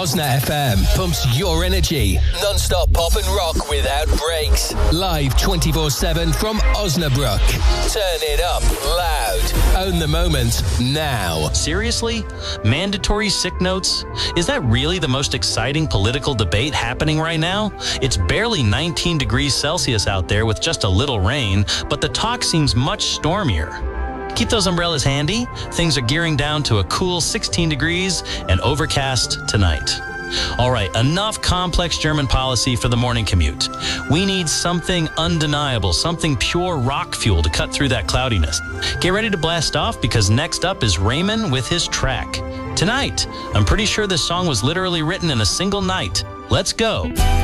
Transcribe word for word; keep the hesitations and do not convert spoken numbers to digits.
Osna F M pumps your energy. Non-stop pop and rock without breaks. Live twenty-four seven from Osnabrück. Turn it up loud. Own the moment now. Seriously? Mandatory sick notes? Is that really the most exciting political debate happening right now? It's barely nineteen degrees Celsius out there with just a little rain, but the talk seems much stormier. Keep those umbrellas handy. Things are gearing down to a cool sixteen degrees and overcast tonight. All right, enough complex German policy for the morning commute. We need something undeniable, something pure rock fuel to cut through that cloudiness. Get ready to blast off because next up is Raymond with his track. Tonight, I'm pretty sure this song was literally written in a single night. Let's go.